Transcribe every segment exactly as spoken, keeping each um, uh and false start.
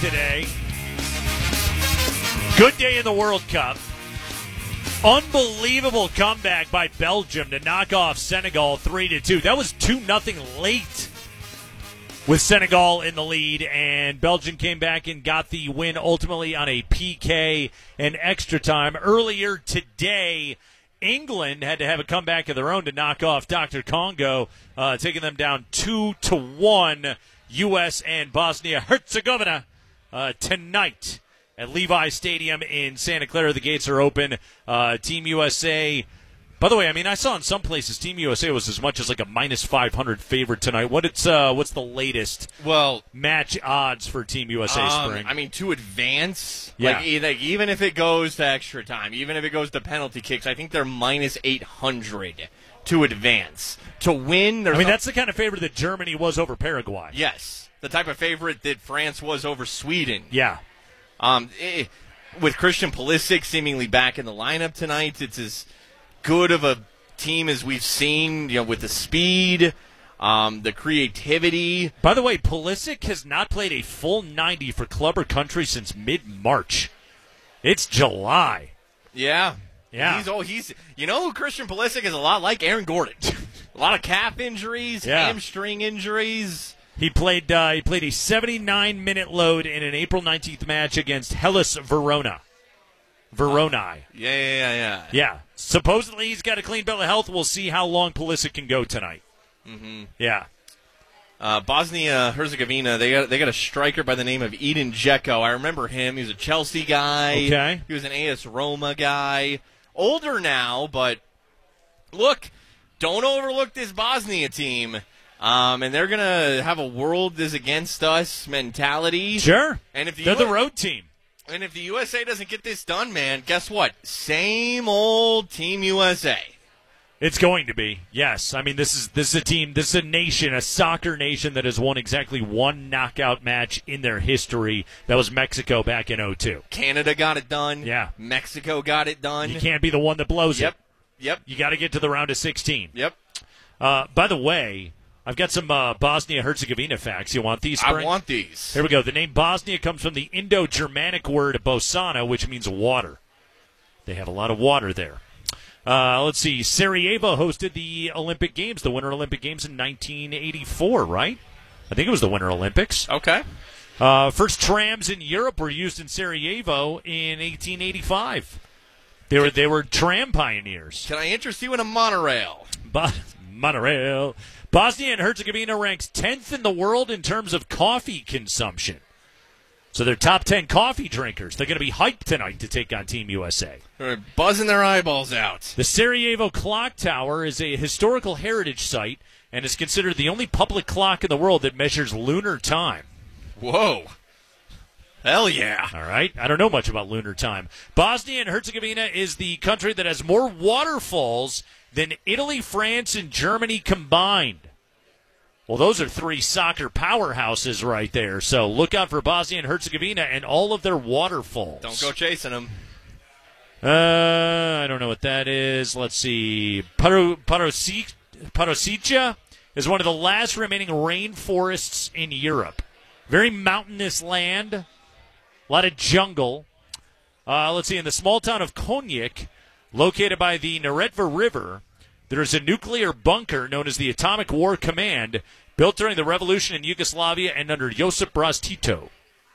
today. Good day in the World Cup. Unbelievable comeback by Belgium to knock off Senegal three to two. That was two nothing late with Senegal in the lead, and Belgium came back and got the win ultimately on a P K and extra time. Earlier today, England had to have a comeback of their own to knock off Doctor Congo, uh, taking them down two to one. U S and Bosnia-Herzegovina uh, tonight at Levi Stadium in Santa Clara. The gates are open. Uh, Team U S A. By the way, I mean, I saw in some places Team U S A was as much as like a minus five hundred favorite tonight. What it's uh, what's the latest well match odds for Team U S A um, Spring? I mean, to advance, yeah. like, like even if it goes to extra time, even if it goes to penalty kicks, I think they're minus eight hundred to advance. To win, there's I mean, no- that's the kind of favorite that Germany was over Paraguay. Yes, the type of favorite that France was over Sweden. Yeah. Um, eh, with Christian Pulisic seemingly back in the lineup tonight, it's as good of a team as we've seen, you know, with the speed, um, the creativity. By the way, Pulisic has not played a full ninety for club or country since mid-March. It's July. Yeah. Yeah. He's, oh, he's, you know, Christian Pulisic is a lot like Aaron Gordon. A lot of calf injuries, yeah. hamstring injuries. He played uh, he played a seventy-nine minute load in an April nineteenth match against Hellas Verona. Verona. Oh, yeah, yeah, yeah, yeah. Yeah. Supposedly he's got a clean bill of health. We'll see how long Pulisic can go tonight. Mm-hmm. Yeah. Uh, Bosnia-Herzegovina, they got they got a striker by the name of Edin Dzeko. I remember him. He was a Chelsea guy. Okay. He was an A S Roma guy. Older now, but look, don't overlook this Bosnia team. Um, and they're going to have a world is against us mentality. Sure. And if the They're U- the road team. And if the U S A doesn't get this done, man, guess what? Same old Team U S A. It's going to be, yes. I mean, this is this is a team, this is a nation, a soccer nation that has won exactly one knockout match in their history. That was Mexico back in oh two. Canada got it done. Yeah. Mexico got it done. You can't be the one that blows Yep. it. Yep. You got to get to the round of sixteen. Yep. Uh, by the way, I've got some uh, Bosnia-Herzegovina facts. You want these, Spring? I want these. Here we go. The name Bosnia comes from the Indo-Germanic word Bosana, which means water. They have a lot of water there. Uh, let's see. Sarajevo hosted the Olympic Games, the Winter Olympic Games in nineteen eighty-four, right? I think it was the Winter Olympics. Okay. Uh, first trams in Europe were used in Sarajevo in eighteen eighty-five. They were they were tram pioneers. Can I interest you in a monorail? But monorail. Bosnia and Herzegovina ranks tenth in the world in terms of coffee consumption. So they're top ten coffee drinkers. They're going to be hyped tonight to take on Team U S A. They're buzzing their eyeballs out. The Sarajevo Clock Tower is a historical heritage site and is considered the only public clock in the world that measures lunar time. Whoa. Hell yeah. All right. I don't know much about lunar time. Bosnia and Herzegovina is the country that has more waterfalls than Italy, France, and Germany combined. Well, those are three soccer powerhouses right there. So look out for Bosnia and Herzegovina and all of their waterfalls. Don't go chasing them. Uh, I don't know what that is. Let's see. Paro- Parosic- Parosica is one of the last remaining rainforests in Europe. Very mountainous land. A lot of jungle. Uh, let's see. In the small town of Konjic, located by the Neretva River, there is a nuclear bunker known as the Atomic War Command, built during the revolution in Yugoslavia and under Josip Broz Tito.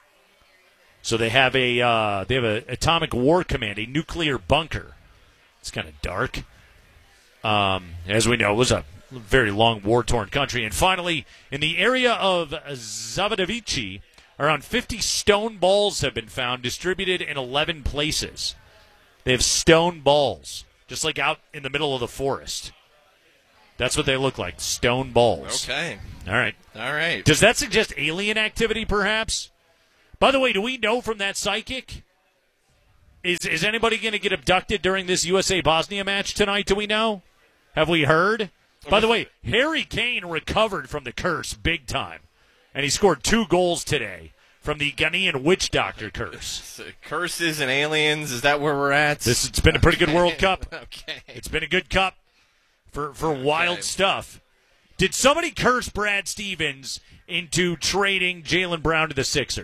So they have a uh, they have an Atomic War Command, a nuclear bunker. It's kind of dark. Um, as we know, it was a very long war-torn country. And finally, in the area of Zavadavici, around fifty stone balls have been found distributed in eleven places. They have stone balls, just like out in the middle of the forest. That's what they look like, stone balls. Okay. All right. All right. Does that suggest alien activity, perhaps? By the way, do we know from that psychic? Is is anybody going to get abducted during this U S A Bosnia match tonight? Do we know? Have we heard? By the way, Harry Kane recovered from the curse big time, and he scored two goals today from the Ghanaian witch doctor curse. Curses and aliens, is that where we're at? This It's been a pretty good World Cup. Okay. It's been a good cup for, for Okay. wild stuff. Did somebody curse Brad Stevens into trading Jaylen Brown to the Sixers?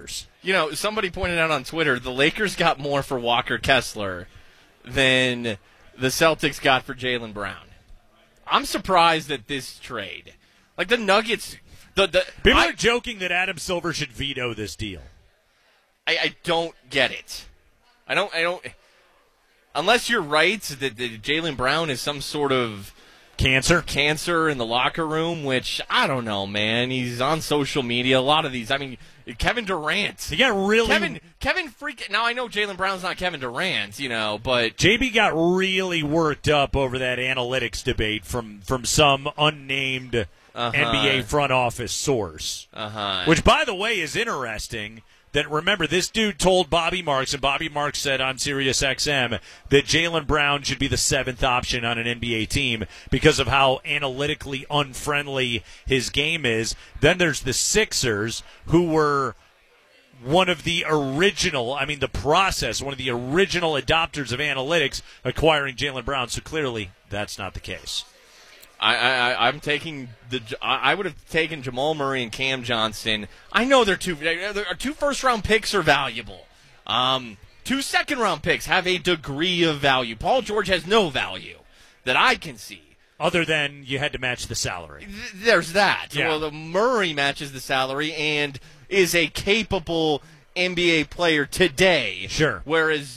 you know, somebody pointed out on Twitter the Lakers got more for Walker Kessler than the Celtics got for Jaylen Brown. I'm surprised at this trade. Like the Nuggets, the, the people I, are joking that Adam Silver should veto this deal. I, I don't get it. I don't. I don't. Unless you're right that, that Jaylen Brown is some sort of cancer, cancer in the locker room, which I don't know, man. He's on social media. A lot of these. I mean, Kevin Durant. He got really Kevin. Kevin freak. Now I know Jaylen Brown's not Kevin Durant, you know, but J B got really worked up over that analytics debate from from some unnamed uh-huh. N B A front office source. Uh-huh. Which, by the way, is interesting. That remember, this dude told Bobby Marks, and Bobby Marks said on Sirius X M that Jaylen Brown should be the seventh option on an N B A team because of how analytically unfriendly his game is. Then there's the Sixers, who were one of the original, I mean the process, one of the original adopters of analytics acquiring Jaylen Brown. So clearly that's not the case. I, I, I'm taking the. I would have taken Jamal Murray and Cam Johnson. I know they're two. They're two first round picks are valuable. Um, two second round picks have a degree of value. Paul George has no value that I can see. Other than you had to match the salary. There's that. Yeah. Well, the Murray matches the salary and is a capable N B A player today. Sure. Whereas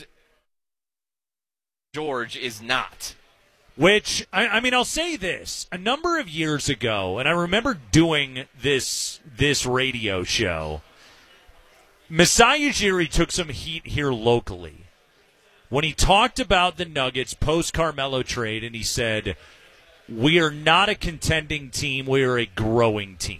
George is not. Which, I, I mean, I'll say this. A number of years ago, and I remember doing this this radio show, Masai Ujiri took some heat here locally when he talked about the Nuggets post-Carmelo trade, and he said, we are not a contending team, we are a growing team.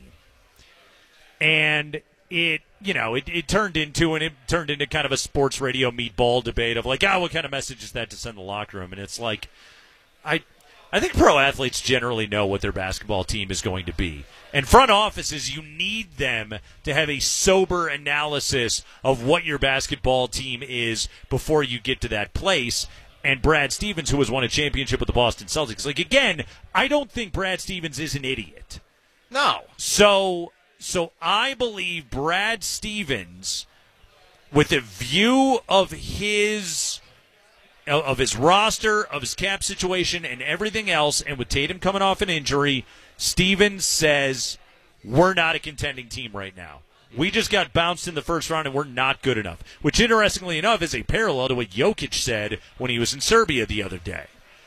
And it, you know, it, it turned into and it turned into kind of a sports radio meatball debate of like, ah, oh, what kind of message is that to send the locker room? And it's like, I I think pro athletes generally know what their basketball team is going to be. And front offices, you need them to have a sober analysis of what your basketball team is before you get to that place. And Brad Stevens, who has won a championship with the Boston Celtics, like, again, I don't think Brad Stevens is an idiot. No. So, so I believe Brad Stevens, with a view of his... of his roster, of his cap situation, and everything else, and with Tatum coming off an injury, Stevens says, we're not a contending team right now. We just got bounced in the first round, and we're not good enough. Which, interestingly enough, is a parallel to what Jokic said when he was in Serbia the other day.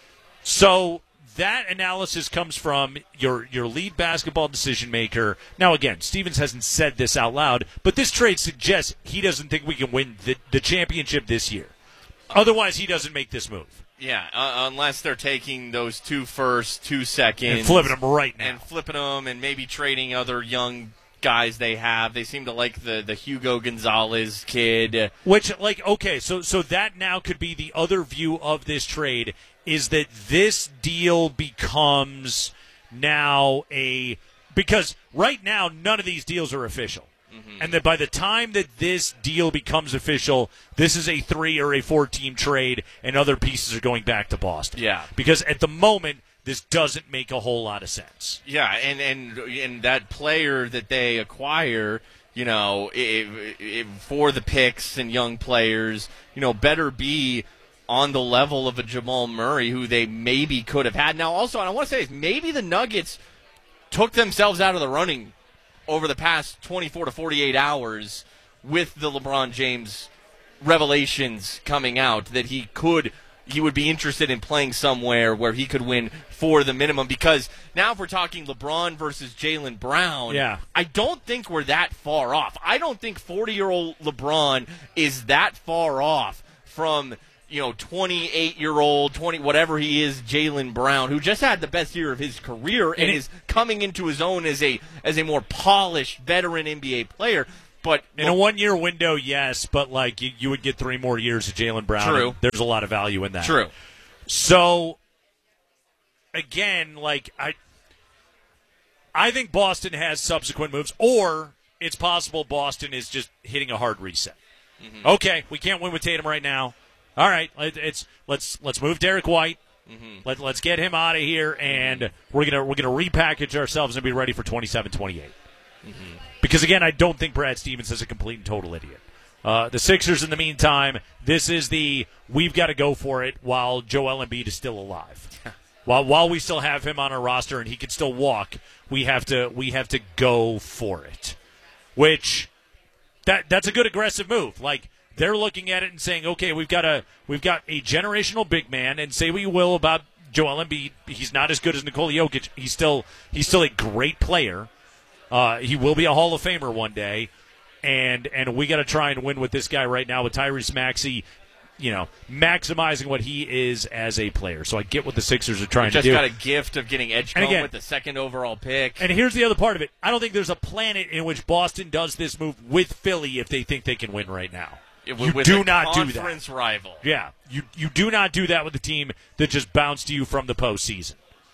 So that analysis comes from your, your lead basketball decision-maker. Now, again, Stevens hasn't said this out loud, but this trade suggests he doesn't think we can win the, the championship this year. Otherwise, he doesn't make this move. Yeah, uh, unless they're taking those two firsts, two seconds. And flipping them right now. And flipping them and maybe trading other young guys they have. They seem to like the, the Hugo Gonzalez kid. Which, like, okay, so so that now could be the other view of this trade, is that this deal becomes now a... Because right now, none of these deals are official. Mm-hmm. And that by the time that this deal becomes official, this is a three or a four-team trade, and other pieces are going back to Boston. Yeah. Because at the moment, this doesn't make a whole lot of sense. Yeah, and and, and that player that they acquire, you know, if, if for the picks and young players, you know, better be on the level of a Jamal Murray, who they maybe could have had. Now, also, and I want to say this, maybe the Nuggets took themselves out of the running over the past twenty-four to forty-eight hours with the LeBron James revelations coming out that he could, he would be interested in playing somewhere where he could win for the minimum. Because now if we're talking LeBron versus Jaylen Brown, yeah. I don't think we're that far off. I don't think forty-year-old LeBron is that far off from, you know, twenty-eight-year-old, twenty whatever he is, Jaylen Brown, who just had the best year of his career and, and it, is coming into his own as a as a more polished veteran N B A player. But in well, a one-year window, yes, but like you, you would get three more years of Jaylen Brown. True. There's a lot of value in that. True. So again, like I, I think Boston has subsequent moves, or it's possible Boston is just hitting a hard reset. Mm-hmm. Okay, we can't win with Tatum right now. All right, it's let's let's move Derek White. Mm-hmm. Let let's get him out of here, and mm-hmm. we're gonna we're gonna repackage ourselves and be ready for twenty-seven twenty-eight. Mm-hmm. Because again, I don't think Brad Stevens is a complete and total idiot. Uh, the Sixers, in the meantime, this is the we've got to go for it while Joel Embiid is still alive. while while we still have him on our roster and he can still walk, we have to we have to go for it. Which that that's a good aggressive move. Like they're looking at it and saying, okay, we've got a we've got a generational big man, and say what you will about Joel Embiid, he's not as good as Nikola Jokic. He's still he's still a great player. Uh, he will be a Hall of Famer one day, and and we got to try and win with this guy right now with Tyrese Maxey, you know, maximizing what he is as a player. So I get what the Sixers are trying just to do. Just got a gift of getting Edgecombe again, with the second overall pick. And here's the other part of it. I don't think there's a planet in which Boston does this move with Philly if they think they can win right now. With, you with do a not do that. Conference rival. Yeah, you you do not do that with a team that just bounced you from the postseason.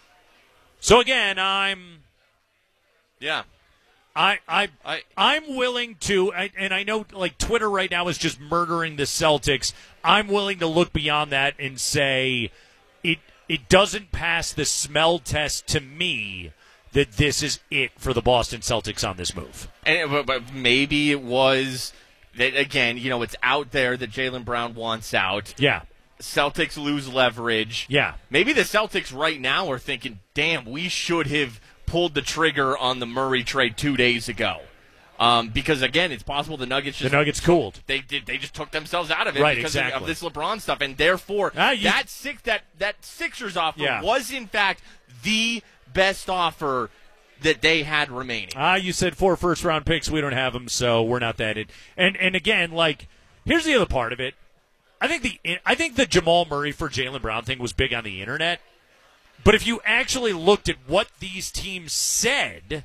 So again, I'm yeah, I I, I I'm willing to, I, and I know like Twitter right now is just murdering the Celtics. I'm willing to look beyond that and say it it doesn't pass the smell test to me that this is it for the Boston Celtics on this move. And but, but maybe it was. That, again, you know, it's out there that Jaylen Brown wants out. Yeah. Celtics lose leverage. Yeah. Maybe the Celtics right now are thinking, damn, we should have pulled the trigger on the Murray trade two days ago. Um, because, again, it's possible the Nuggets just... The Nuggets cooled. They did. They just took themselves out of it right, because exactly. of this LeBron stuff. And, therefore, ah, you, that, six, that, that Sixers offer yeah. was, in fact, the best offer that they had remaining. Ah, you said four first-round picks. We don't have them, so we're not that. In. And and again, like, here's the other part of it. I think the I think the Jamal Murray for Jaylen Brown thing was big on the internet. But if you actually looked at what these teams said,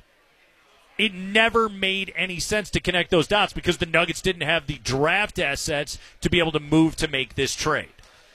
it never made any sense to connect those dots because the Nuggets didn't have the draft assets to be able to move to make this trade.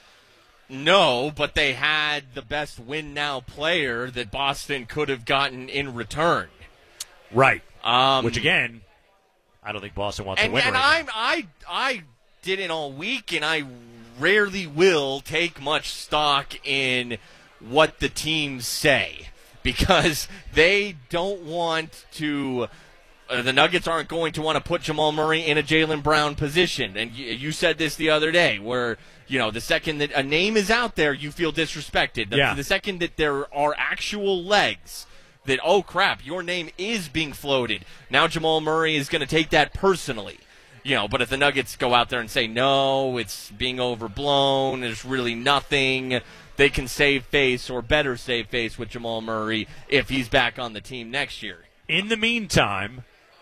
No, but they had the best win-now player that Boston could have gotten in return. Right. Um, Which, again, I don't think Boston wants and, to win and right I'm, now. I, I did it all week, and I rarely will take much stock in what the teams say because they don't want to uh, – the Nuggets aren't going to want to put Jamal Murray in a Jaylen Brown position. And you, you said this the other day where – you know, the second that a name is out there, you feel disrespected. The, yeah. the second that there are actual legs that, oh, crap, your name is being floated. Now Jamal Murray is going to take that personally. You know, but if the Nuggets go out there and say, no, it's being overblown, there's really nothing, they can save face or better save face with Jamal Murray if he's back on the team next year. In the meantime,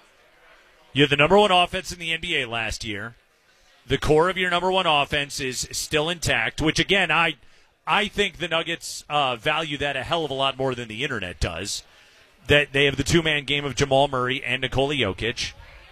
you had the number one offense in the N B A last year. The core of your number one offense is still intact, which, again, I I think the Nuggets uh, value that a hell of a lot more than the Internet does. That they have the two-man game of Jamal Murray and Nikola Jokic.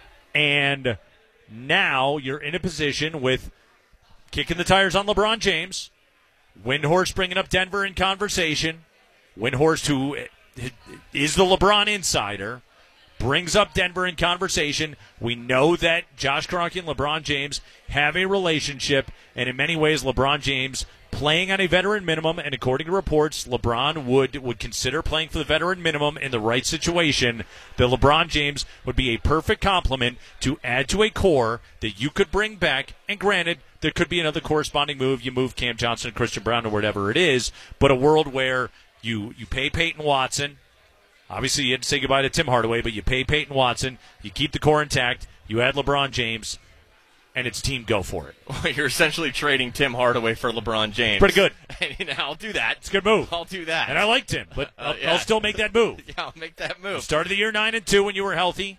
And now you're in a position with kicking the tires on LeBron James, Windhorst bringing up Denver in conversation, Windhorst, who is the LeBron insider, brings up Denver in conversation. We know that Josh Kroenke and LeBron James have a relationship, and in many ways, LeBron James playing on a veteran minimum, and according to reports, LeBron would, would consider playing for the veteran minimum in the right situation, that LeBron James would be a perfect complement to add to a core that you could bring back. And granted, there could be another corresponding move. You move Cam Johnson, Christian Brown, or whatever it is, but a world where you, you pay Peyton Watson. Obviously, you had to say goodbye to Tim Hardaway, but you pay Peyton Watson, you keep the core intact, you add LeBron James, and it's team go for it. Well, you're essentially trading Tim Hardaway for LeBron James. Pretty good. And, you know, I'll do that. It's a good move. I'll do that. And I liked him, but I'll, uh, yeah. I'll still make that move. Yeah, I'll make that move. Started the year nine and two when you were healthy.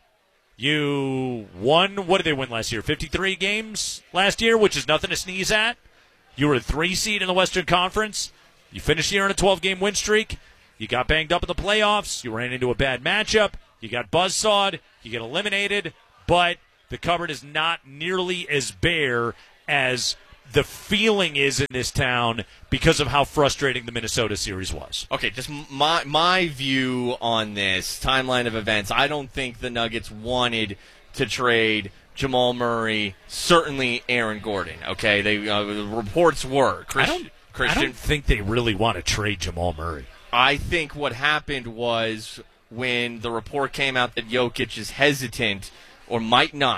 You won, what did they win last year? fifty-three games last year, which is nothing to sneeze at. You were a three seed in the Western Conference. You finished the year on a twelve-game win streak. You got banged up in the playoffs. You ran into a bad matchup. You got buzzsawed. You get eliminated. But the cupboard is not nearly as bare as the feeling is in this town because of how frustrating the Minnesota series was. Okay, just my my view on this timeline of events. I don't think the Nuggets wanted to trade Jamal Murray, certainly Aaron Gordon. Okay, they uh, the reports were Chris, I don't, Christian. I don't think they really want to trade Jamal Murray. I think what happened was when the report came out that Jokic is hesitant or might not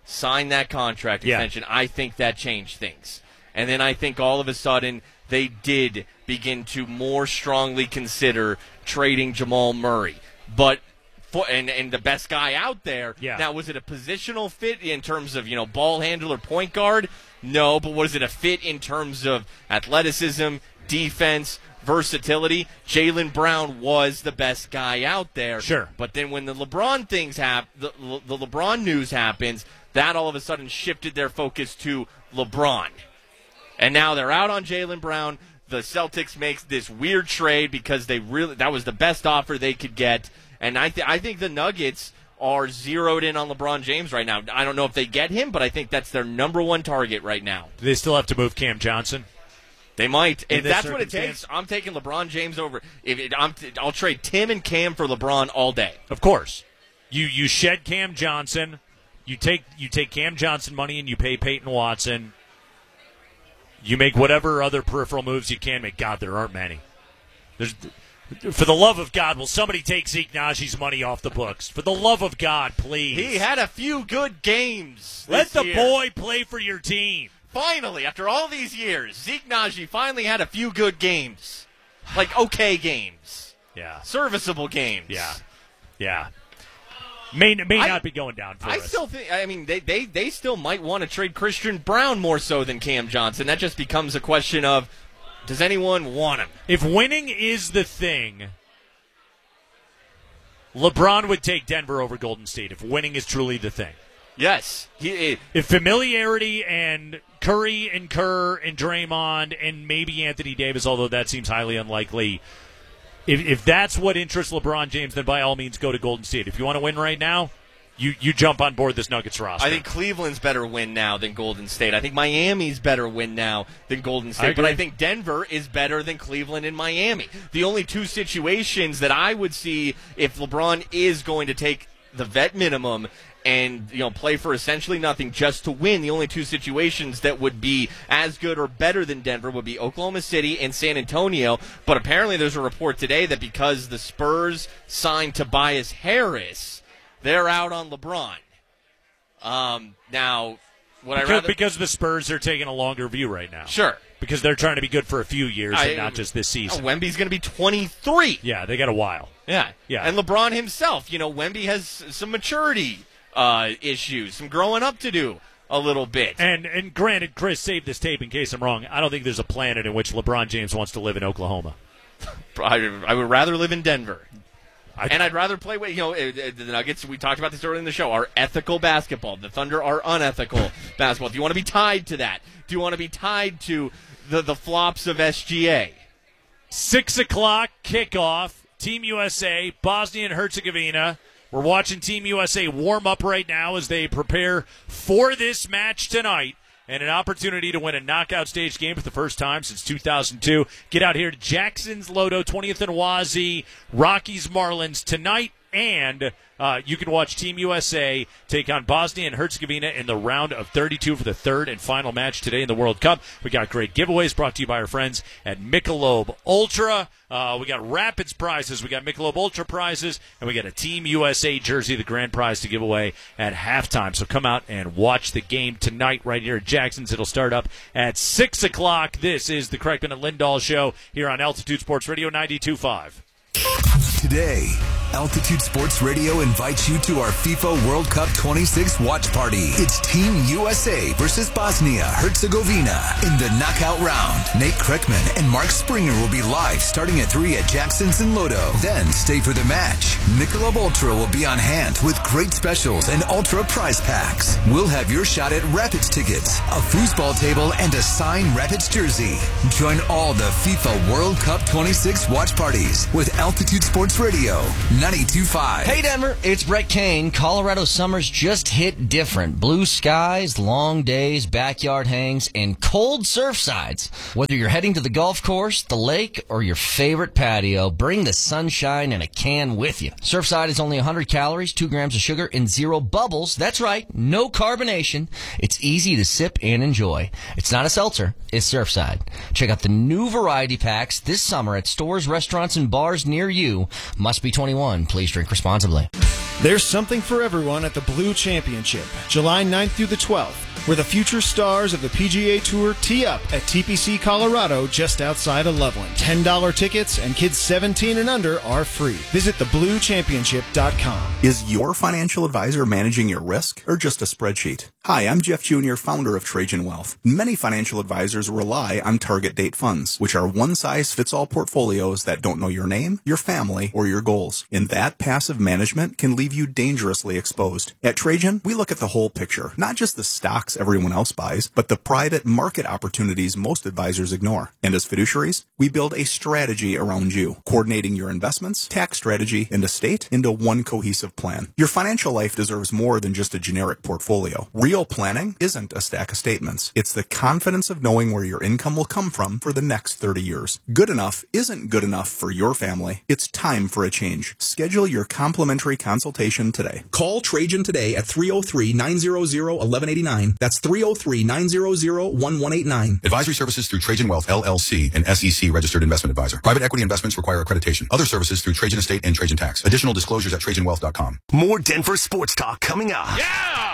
signed that contract Yeah. extension, I think that changed things. And then I think all of a sudden they did begin to more strongly consider trading Jamal Murray. But for, and and the best guy out there. Yeah. Now, was it a positional fit in terms of, you know, ball handler, point guard? No, but was it a fit in terms of athleticism, defense, versatility? Jaylen Brown was the best guy out there. Sure. But then when the LeBron things hap- the, the LeBron news happens, that all of a sudden shifted their focus to LeBron. And now they're out on Jaylen Brown. The Celtics makes this weird trade because they really that was the best offer they could get. And I th- I think the Nuggets are zeroed in on LeBron James right now. I don't know if they get him, but I think that's their number one target right now. Do they still have to move Cam Johnson? They might. In If this that's what it circumstance? takes, I'm taking LeBron James over. If it, I'm t- I'll trade Tim and Cam for LeBron all day. Of course. You you shed Cam Johnson. You take you take Cam Johnson money and you pay Peyton Watson. You make whatever other peripheral moves you can make. God, there aren't many. There's, for the love of God, will somebody take Zeke Naji's money off the books? For the love of God, please. He had a few good games. Let this the year. boy play for your team. Finally, after all these years, Zeke Naji finally had a few good games. Like, okay games. Yeah. Serviceable games. Yeah. Yeah. May may I- not be going down for I us. still think, I mean, they, they, they still might want to trade Christian Brown more so than Cam Johnson. That just becomes a question of, does anyone want him? If winning is the thing, LeBron would take Denver over Golden State if winning is truly the thing. Yes. He, it, If familiarity and Curry and Kerr and Draymond and maybe Anthony Davis, although that seems highly unlikely, if if that's what interests LeBron James, then by all means go to Golden State. If you want to win right now, you, you jump on board this Nuggets roster. I think Cleveland's better win now than Golden State. I think Miami's better win now than Golden State. I but I agree. think Denver is better than Cleveland and Miami. The only two situations that I would see if LeBron is going to take the vet minimum and, you know, play for essentially nothing just to win, the only two situations that would be as good or better than Denver would be Oklahoma City and San Antonio. But apparently there's a report today that because the Spurs signed Tobias Harris, they're out on LeBron. Um, now, what I because, rather because the Spurs are taking a longer view right now. sure, Because they're trying to be good for a few years I- and not just this oh, season. Wemby's going to be twenty-three. Yeah, they got a while. Yeah, Yeah. And LeBron himself, you know, Wemby has some maturity uh, issues, some growing up to do a little bit. And and granted, Chris, save this tape in case I'm wrong. I don't think there's a planet in which LeBron James wants to live in Oklahoma. I, I would rather live in Denver. I, And I'd rather play with, you know, uh, uh, the Nuggets, we talked about this earlier in the show, are ethical basketball. The Thunder are unethical basketball. Do you want to be tied to that? Do you want to be tied to the, the flops of S G A? Six o'clock kickoff. Team U S A, Bosnia and Herzegovina. We're watching Team U S A warm up right now as they prepare for this match tonight. And an opportunity to win a knockout stage game for the first time since two thousand two. Get out here to Jackson's Lodo, twentieth and Wazee, Rockies Marlins tonight. And uh, you can watch Team U S A take on Bosnia and Herzegovina in the round of thirty-two for the third and final match today in the World Cup. We got great giveaways brought to you by our friends at Michelob Ultra. Uh, we got Rapids prizes, we got Michelob Ultra prizes, and we got a Team U S A jersey, the grand prize to give away at halftime. So come out and watch the game tonight right here at Jackson's. It'll start up at six o'clock. This is the Kreckman and Lindahl Show here on Altitude Sports Radio ninety-two point five. Today, Altitude Sports Radio invites you to our FIFA World Cup twenty-six watch party. It's Team U S A versus Bosnia-Herzegovina in the knockout round. Nate Kreckman and Mark Springer will be live starting at three at Jackson's in Lodo. Then stay for the match. Michelob Ultra will be on hand with great specials and Ultra prize packs. We'll have your shot at Rapids tickets, a foosball table, and a signed Rapids jersey. Join all the FIFA World Cup twenty-six watch parties with Altitude Sports Radio ninety-two point five. Hey Denver, it's Brett Kane. Colorado summers just hit different. Blue skies, long days, backyard hangs, and cold surf sides. Whether you're heading to the golf course, the lake, or your favorite patio, bring the sunshine and a can with you. Surfside is only one hundred calories, two grams of sugar, and zero bubbles. That's right, no carbonation. It's easy to sip and enjoy. It's not a seltzer, it's Surfside. Check out the new variety packs this summer at stores, restaurants, and bars near you. Must be twenty-one. Please drink responsibly. There's something for everyone at the Blue Championship, July ninth through the twelfth, where the future stars of the P G A Tour tee up at T P C Colorado just outside of Loveland. ten dollars tickets and kids seventeen and under are free. Visit the blue championship dot com. Is your financial advisor managing your risk or just a spreadsheet? Hi, I'm Jeff Junior, founder of Trajan Wealth. Many financial advisors rely on target date funds, which are one-size-fits-all portfolios that don't know your name, your family, or your goals. And that passive management can leave you dangerously exposed. At Trajan, we look at the whole picture, not just the stocks everyone else buys, but the private market opportunities most advisors ignore. And as fiduciaries, we build a strategy around you, coordinating your investments, tax strategy, and estate into one cohesive plan. Your financial life deserves more than just a generic portfolio. Real planning isn't a stack of statements. It's the confidence of knowing where your income will come from for the next thirty years. Good enough isn't good enough for your family. It's time for a change. Schedule your complimentary consultation today. Call Trajan today at three oh three, nine hundred, eleven eighty-nine. That's three oh three, nine hundred, eleven eighty-nine. Advisory services through Trajan Wealth, L L C, an S E C registered investment advisor. Private equity investments require accreditation. Other services through Trajan Estate and Trajan Tax. Additional disclosures at trajan wealth dot com. More Denver sports talk coming up. Yeah!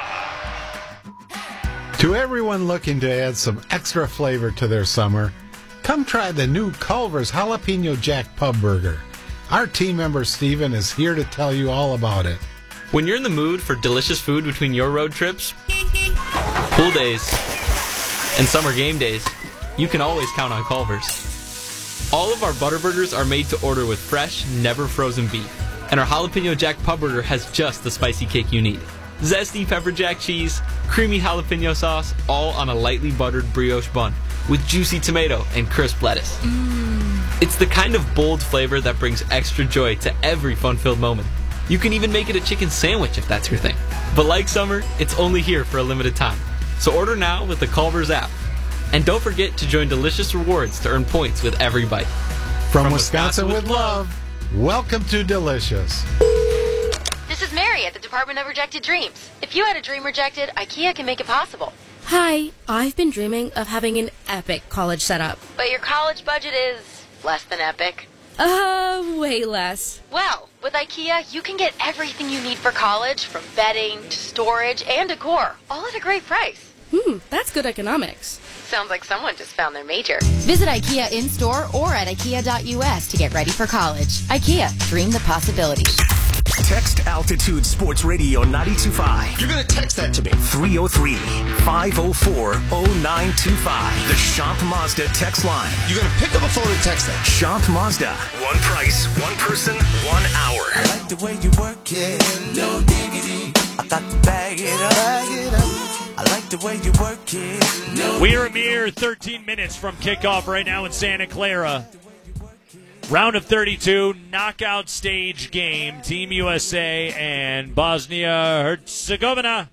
To everyone looking to add some extra flavor to their summer, come try the new Culver's Jalapeno Jack Pub Burger. Our team member Steven is here to tell you all about it. When you're in the mood for delicious food between your road trips, pool days, and summer game days, you can always count on Culver's. All of our butter burgers are made to order with fresh, never frozen beef. And our Jalapeno Jack Pub Burger has just the spicy kick you need. Zesty pepper jack cheese, creamy jalapeno sauce, all on a lightly buttered brioche bun with juicy tomato and crisp lettuce. Mm. It's the kind of bold flavor that brings extra joy to every fun-filled moment. You can even make it a chicken sandwich if that's your thing. But like summer, it's only here for a limited time. So order now with the Culver's app. And don't forget to join Delicious Rewards to earn points with every bite. From, From Wisconsin, Wisconsin with love, welcome to Delicious. This is Mary at the Department of Rejected Dreams. If you had a dream rejected, IKEA can make it possible. Hi, I've been dreaming of having an epic college setup. But your college budget is less than epic. Uh, way less. Well, with IKEA, you can get everything you need for college, from bedding to storage and decor, all at a great price. Hmm, that's good economics. Sounds like someone just found their major. Visit IKEA in-store or at ikea dot u s to get ready for college. IKEA, dream the possibilities. Text Altitude Sports Radio ninety-two point five. You're going to text that to me. three oh three, five oh four, oh nine two five. The Schomp Mazda text line. You're going to pick up a phone and text that. Schomp Mazda. One price, one person, one hour. I like the way you work it. No diggity. I got to bag it up. Bag it up. I like the way you work it. No We're a mere thirteen minutes from kickoff right now in Santa Clara. Round of thirty-two, knockout stage game. Team U S A and Bosnia-Herzegovina.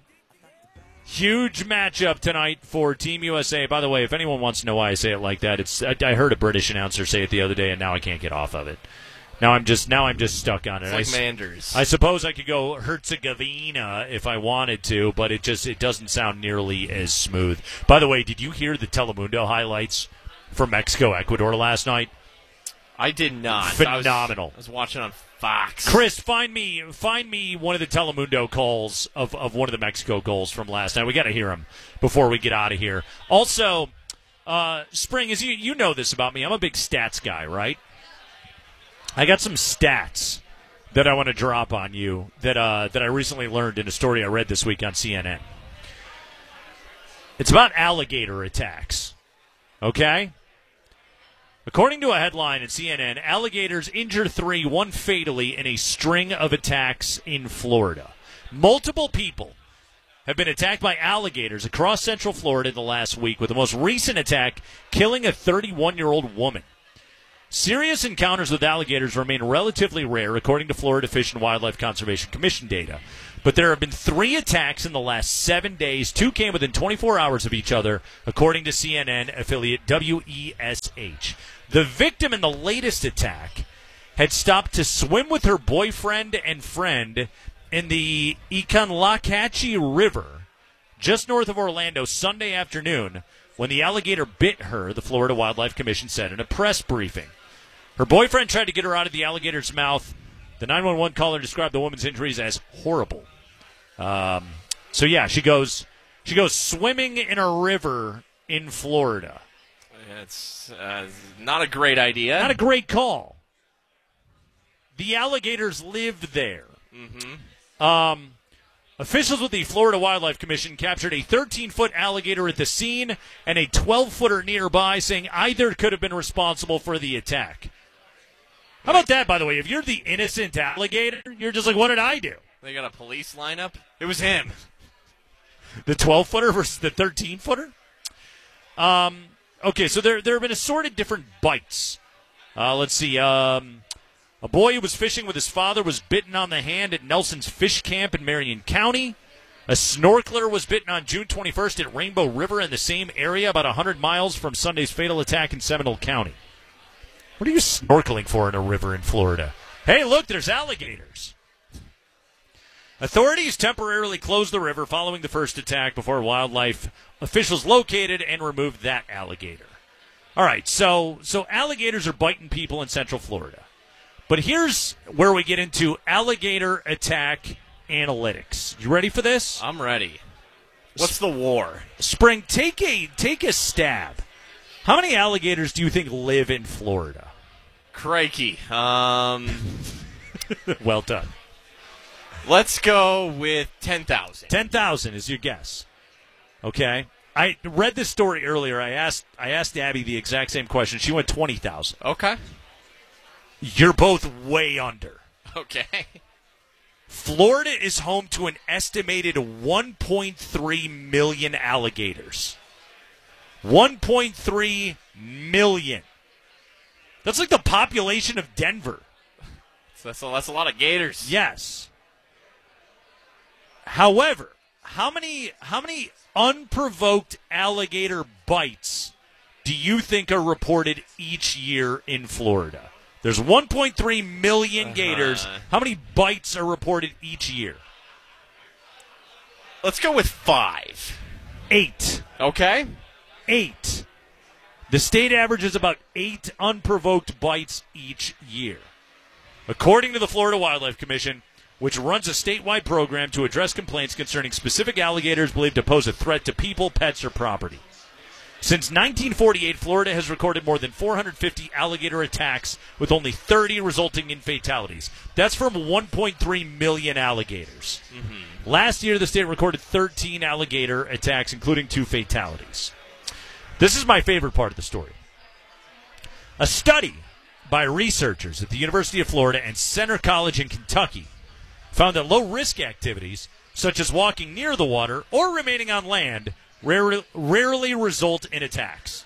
Huge matchup tonight for Team U S A. By the way, if anyone wants to know why I say it like that, it's I, I heard a British announcer say it the other day, and now I can't get off of it. Now I'm just now I'm just stuck on it. It's like I, Manders. I suppose I could go Herzegovina if I wanted to, but it just it doesn't sound nearly as smooth. By the way, did you hear the Telemundo highlights from Mexico-Ecuador last night? I did not. Phenomenal. I was, I was watching on Fox. Chris, find me find me one of the Telemundo calls of, of one of the Mexico goals from last night. We got to hear them before we get out of here. Also, uh, Spring, as you you know this about me, I'm a big stats guy, right? I got some stats that I want to drop on you that uh, that I recently learned in a story I read this week on C N N. It's about alligator attacks. Okay? According to a headline at C N N, alligators injure three, one fatally, in a string of attacks in Florida. Multiple people have been attacked by alligators across central Florida in the last week, with the most recent attack killing a thirty-one-year-old woman. Serious encounters with alligators remain relatively rare, according to Florida Fish and Wildlife Conservation Commission data. But there have been three attacks in the last seven days. Two came within twenty-four hours of each other, according to C N N affiliate W E S H. The victim in the latest attack had stopped to swim with her boyfriend and friend in the Econlocache River, just north of Orlando, Sunday afternoon, when the alligator bit her, the Florida Wildlife Commission said in a press briefing. Her boyfriend tried to get her out of the alligator's mouth, The nine one one caller described the woman's injuries as horrible. Um, so yeah, she goes she goes swimming in a river in Florida. It's uh, not a great idea. Not a great call. The alligators lived there. Mm-hmm. Um, officials with the Florida Wildlife Commission captured a thirteen-foot alligator at the scene and a twelve-footer nearby, saying either could have been responsible for the attack. How about that, by the way? If you're the innocent alligator, you're just like, what did I do? They got a police lineup? It was him. The twelve-footer versus the thirteen-footer? Um, okay, so there, there have been assorted different bites. Uh, let's see. Um, a boy who was fishing with his father was bitten on the hand at Nelson's Fish Camp in Marion County. A snorkeler was bitten on June twenty-first at Rainbow River in the same area, about one hundred miles from Sunday's fatal attack in Seminole County. What are you snorkeling for in a river in Florida? Hey, look, there's alligators. Authorities temporarily closed the river following the first attack before wildlife officials located and removed that alligator. All right, so so alligators are biting people in Central Florida. But here's where we get into alligator attack analytics. You ready for this? I'm ready. What's the war? Spring, take a take a stab. How many alligators do you think live in Florida? Crikey. Um, well done. Let's go with ten thousand. ten thousand is your guess. Okay. I read this story earlier. I asked I asked Abby the exact same question. She went twenty thousand. Okay. You're both way under. Okay. Florida is home to an estimated one point three million alligators. one point three million. That's like the population of Denver. So that's, a, that's a lot of gators. Yes. However, how many how many unprovoked alligator bites do you think are reported each year in Florida? There's one point three million uh-huh. gators. How many bites are reported each year? Let's go with five. Eight. Okay. Eight. The state averages about eight unprovoked bites each year. According to the Florida Wildlife Commission, which runs a statewide program to address complaints concerning specific alligators believed to pose a threat to people, pets, or property. Since nineteen forty-eight, Florida has recorded more than four hundred fifty alligator attacks, with only thirty resulting in fatalities. That's from one point three million alligators. Mm-hmm. Last year, the state recorded thirteen alligator attacks, including two fatalities. This is my favorite part of the story. A study by researchers at the University of Florida and Center College in Kentucky found that low-risk activities, such as walking near the water or remaining on land, rarely, rarely result in attacks.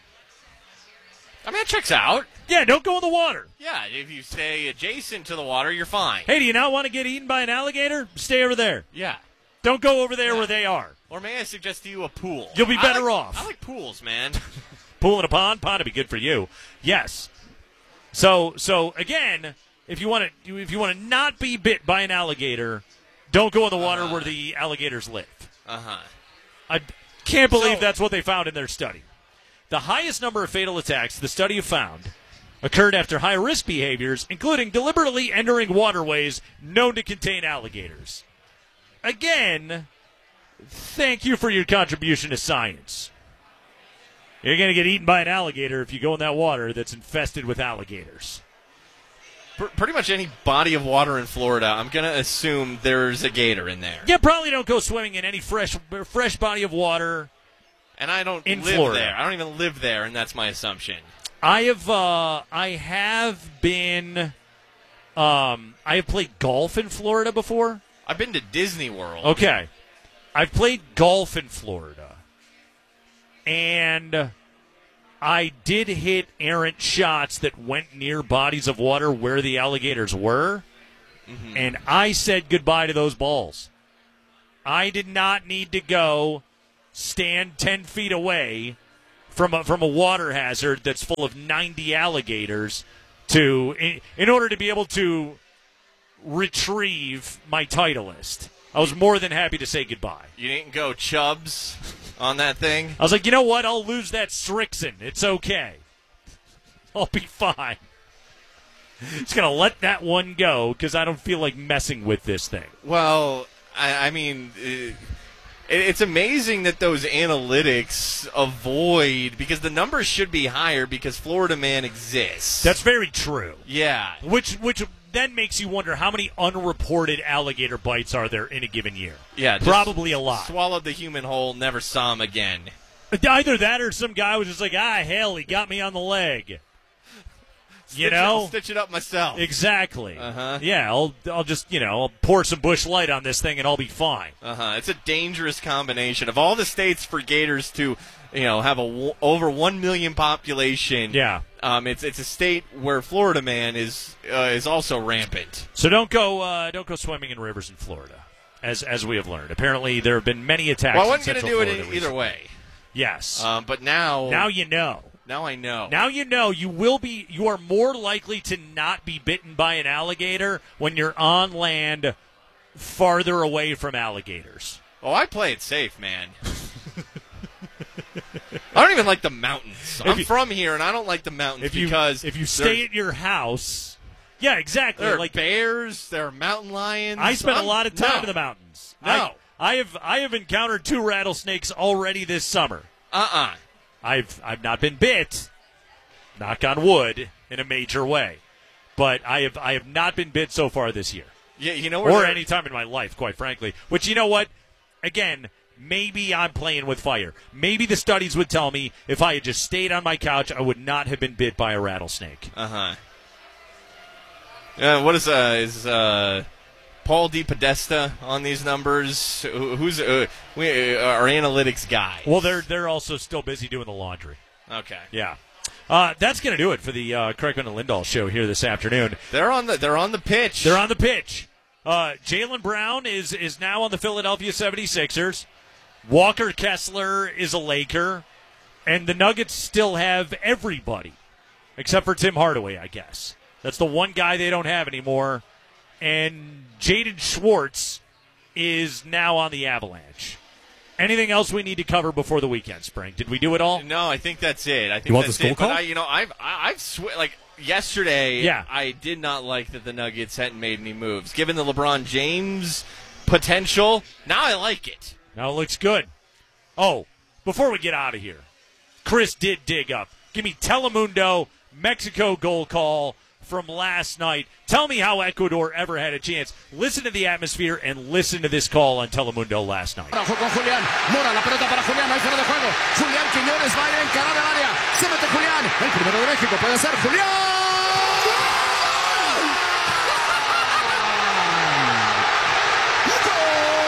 I mean, it checks out. Yeah, don't go in the water. Yeah, if you stay adjacent to the water, you're fine. Hey, do you not want to get eaten by an alligator? Stay over there. Yeah. Don't go over there yeah. where they are. Or may I suggest to you a pool? You'll be better I like, off. I like pools, man. Pool in a pond? Pond would be good for you. Yes. So, so again, if you want to, if you want to not be bit by an alligator, don't go in the water uh-huh. where the alligators live. Uh huh. I can't believe so, that's what they found in their study. The highest number of fatal attacks the study have found occurred after high-risk behaviors, including deliberately entering waterways known to contain alligators. Again, thank you for your contribution to science. You're going to get eaten by an alligator if you go in that water that's infested with alligators. P- pretty much any body of water in Florida, I'm going to assume there's a gator in there. Yeah, probably don't go swimming in any fresh fresh body of water. And I don't in live Florida. there. I don't even live there, and that's my assumption. I have uh, I have been um, I have played golf in Florida before. I've been to Disney World. Okay. I've played golf in Florida. And I did hit errant shots that went near bodies of water where the alligators were. Mm-hmm. And I said goodbye to those balls. I did not need to go stand ten feet away from a, from a water hazard that's full of ninety alligators to in, in order to be able to retrieve my Titleist. I was more than happy to say goodbye. You didn't go Chubbs on that thing? I was like, you know what? I'll lose that Strixon. It's okay. I'll be fine. Just going to let that one go because I don't feel like messing with this thing. Well, I, I mean, it, it's amazing that those analytics avoid, because the numbers should be higher because Florida Man exists. That's very true. Yeah. Which which then makes you wonder how many unreported alligator bites are there in a given year. Yeah. Probably a lot. Swallowed the human whole, never saw him again. Either that or some guy was just like, ah, hell, he got me on the leg. You Stitch know? it, I'll stitch it up myself. Exactly. Uh-huh. Yeah, I'll I'll just, you know, I'll pour some Busch Light on this thing and I'll be fine. Uh-huh. It's a dangerous combination. Of all the states for gators to, you know, have a w- over one million population, yeah. um, it's it's a state where Florida Man is uh, is also rampant. So don't go uh, don't go swimming in rivers in Florida, as as we have learned. Apparently there have been many attacks Well, I in wasn't Central going to do Florida it either recently. way. Yes. Um, but now... Now you know. Now I know. Now you know you will be you are more likely to not be bitten by an alligator when you're on land farther away from alligators. Oh, I play it safe, man. I don't even like the mountains. If I'm you, from here, and I don't like the mountains if you, because if you stay at your house, yeah, exactly. There are like bears, there are mountain lions. I spent I'm, a lot of time no. in the mountains. No, I, I have I have encountered two rattlesnakes already this summer. Uh-uh. I've I've not been bit, knock on wood, in a major way, but I have I have not been bit so far this year. Yeah, you know, where or they're- any time in my life, quite frankly. Which, you know what? Again, maybe I'm playing with fire. Maybe the studies would tell me if I had just stayed on my couch, I would not have been bit by a rattlesnake. Uh-huh. Uh, what is uh is uh Paul DePodesta on these numbers? Who, who's uh, we, uh, our analytics guy? Well, they're they're also still busy doing the laundry. Okay. Yeah. Uh, that's going to do it for the uh, Kreckman and Lindahl show here this afternoon. They're on the they're on the pitch. They're on the pitch. Uh, Jaylen Brown is is now on the Philadelphia seventy-sixers. Walker Kessler is a Laker. And the Nuggets still have everybody except for Tim Hardaway, I guess. That's the one guy they don't have anymore. And Jaden Schwartz is now on the Avalanche. Anything else we need to cover before the weekend, Spring? Did we do it all? No, I think that's it. I think You want that's the skull it. call? But I, you know, I've I, I've sw- like yesterday. Yeah. I did not like that the Nuggets hadn't made any moves, given the LeBron James potential. Now I like it. Now it looks good. Oh, before we get out of here, Chris did dig up. Give me Telemundo Mexico goal call from last night. Tell me how Ecuador ever had a chance. Listen to the atmosphere and listen to this call on Telemundo last night. Ahora con Julián. Mora, la pelota para Julián. Ahí fuera de juego. Julián Quiñones va a ir a encarar al área. Se mete Julián. El primero de México puede ser Julián.